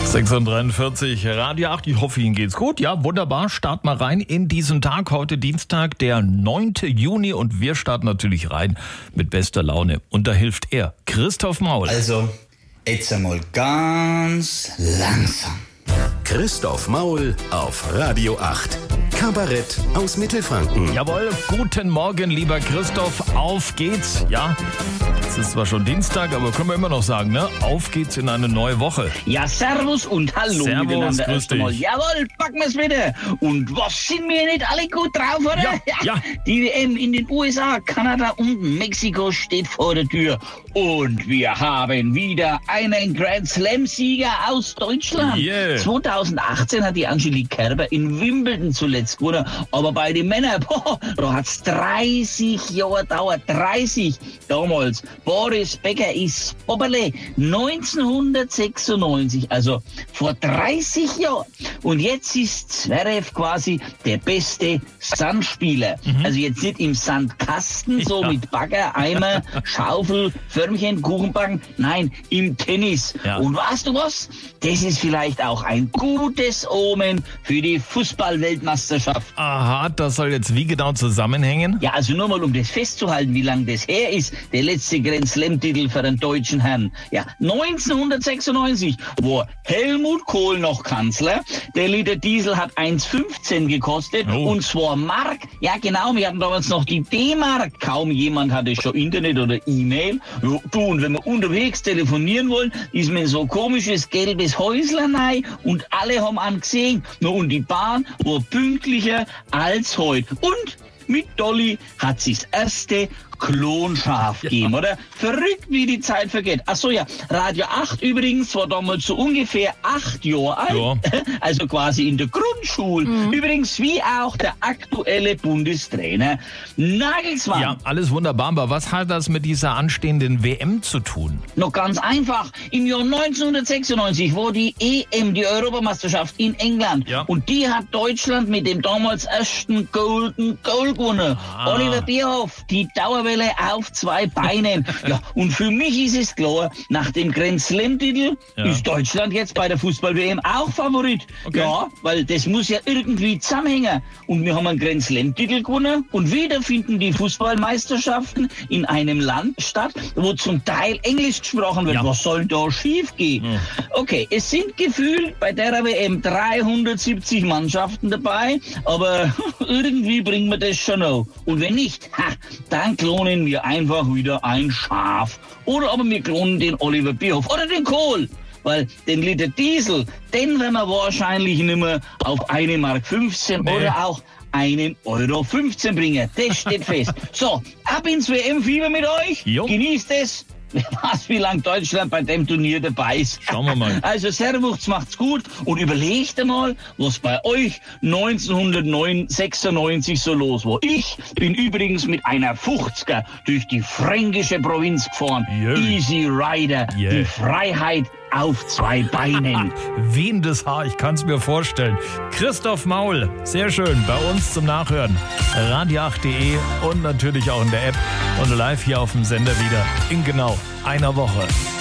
6:43 Radio 8, ich hoffe, Ihnen geht's gut. Ja, wunderbar, start mal rein in diesen Tag. Heute Dienstag, der 9. Juni und wir starten natürlich rein mit bester Laune. Und da hilft er, Christoph Maul. Also, jetzt einmal ganz langsam. Christoph Maul auf Radio 8. Kabarett aus Mittelfranken. Jawohl, guten Morgen, lieber Christoph, auf geht's. Ja, es ist zwar schon Dienstag, aber können wir immer noch sagen, ne? Auf geht's in eine neue Woche. Ja, servus und hallo Servus, miteinander. grüß Erst einmal. dich. Jawohl, packen wir's wieder. Und was sind wir nicht alle gut drauf, oder? Ja. Die WM in den USA, Kanada und Mexiko steht vor der Tür. Und wir haben wieder einen Grand Slam-Sieger aus Deutschland. Yeah. 2018 hat die Angelique Kerber in Wimbledon zuletzt gewonnen. Aber bei den Männern, da hat's 30 Jahre gedauert. 30. Damals. Boris Becker ist Oberle 1996, also vor 30 Jahren. Und jetzt ist Zverev quasi der beste Sandspieler. Also jetzt nicht im Sandkasten, so Ja. mit Bagger, Eimer, Schaufel, Förmchen, Kuchenbacken. Nein, im Tennis. Ja. Und weißt du was? Das ist vielleicht auch ein gutes Omen für die Fußball-Weltmeisterschaft. Aha, das soll jetzt wie genau zusammenhängen? Ja, also nur mal, um das festzuhalten, wie lange das her ist, der letzte Grand Slam-Titel für den deutschen Herrn. Ja, 1996 war Helmut Kohl noch Kanzler. Der Liter Diesel hat 1,15 gekostet Oh. und zwar Mark. Ja, genau, wir hatten damals noch die D-Mark. Kaum jemand hatte schon Internet oder E-Mail. Ja, du, und wenn wir unterwegs telefonieren wollen, ist mir so komisches gelbes Häuslein rein und alle haben angesehen. Na, und die Bahn war pünktlicher als heute. Und mit Dolly hat sie das erste Klonschaf gegeben, oder? Verrückt, wie die Zeit vergeht. Ach so, ja, Radio 8 übrigens war damals so ungefähr 8 Jahre alt, Ja. also quasi in der Grundschule. Übrigens wie auch der aktuelle Bundestrainer Nagelsmann. Ja, alles wunderbar, aber was hat das mit dieser anstehenden WM zu tun? Noch ganz einfach. Im Jahr 1996 war die EM, die Europameisterschaft in England. Ja. Und die hat Deutschland mit dem damals ersten Golden Goal gewonnen. Ah. Oliver Bierhoff, die Dauerwelle auf 2 Beinen. Ja, und für mich ist es klar, nach dem Grand Slam-Titel Ja. ist Deutschland jetzt bei der Fußball-WM auch Favorit. Okay. Ja, weil das muss ja irgendwie zusammenhängen. Und wir haben einen Grand Slam-Titel gewonnen und wieder finden die Fußballmeisterschaften in einem Land statt, wo zum Teil Englisch gesprochen wird. Ja. Was soll da schief gehen? Okay, es sind gefühlt bei der WM 370 Mannschaften dabei, aber irgendwie bringen wir das schon noch. Und wenn nicht, dann klonen wir einfach wieder ein Schaf. Oder aber wir klonen den Oliver Bierhoff oder den Kohl. Weil den Liter Diesel, den werden wir wahrscheinlich nicht mehr auf 1,15 Mark Nee. oder auch 1,15 Euro bringen. Das steht fest. So, ab ins WM-Fieber mit euch. Jo. Genießt es. Wer weiß, wie lange Deutschland bei dem Turnier dabei ist. Schauen wir mal. Also Servus, macht's gut und überlegt einmal, was bei euch 1996 so los war. Ich bin übrigens mit einer 50er durch die fränkische Provinz gefahren. Yeah. Easy Rider, Yeah. die Freiheit auf 2 Beinen. Wehendes Haar, ich kann es mir vorstellen. Christoph Maul, sehr schön, bei uns zum Nachhören. Radio8.de und natürlich auch in der App und live hier auf dem Sender wieder in genau einer Woche.